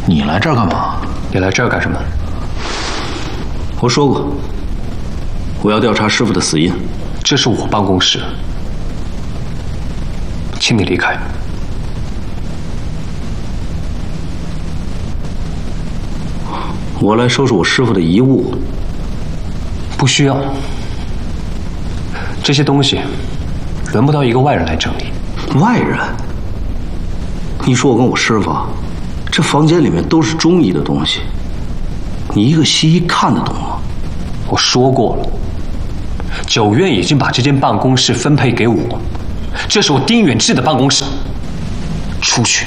你来这儿干嘛？ 你来这儿干什么？ 我说过，我要调查师傅的死因。 这是我办公室，请你离开。 我来收拾我师傅的遗物。 不需要，这些东西轮不到一个外人来整理。 外人？你说我跟我师傅，这房间里面都是中医的东西，你一个西医看得懂吗？ 我说过了，九院已经把这间办公室分配给我，这是我丁远志的办公室。出去。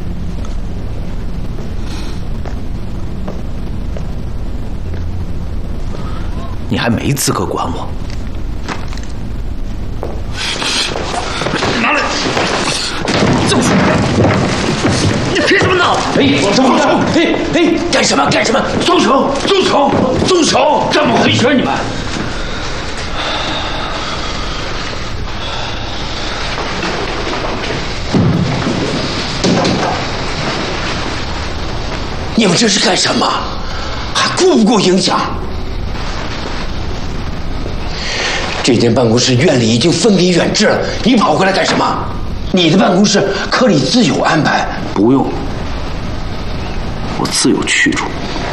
你还没资格管我。拿来！这么说，你凭什么闹？松手！干什么？干什么？松手！松手！松手！怎么回事？你们？你们这是干什么？还顾不顾影响？这间办公室院里已经分给远志了，你跑回来干什么？你的办公室科里自有安排。不用，我自有去处。